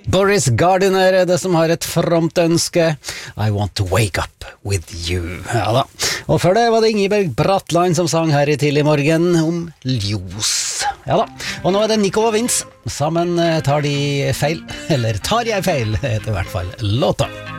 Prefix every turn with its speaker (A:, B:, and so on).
A: Boris Gardiner er det som har et fromt ønske. I want to wake up with you. Ja da. Og før det var det Ingeborg Bratland som sang her i tidlig morgen om ljos. Ja da. Og nå er det Nico og Vince. Sammen tar de feil. Eller tar jeg feil, heter i hvert fall låta.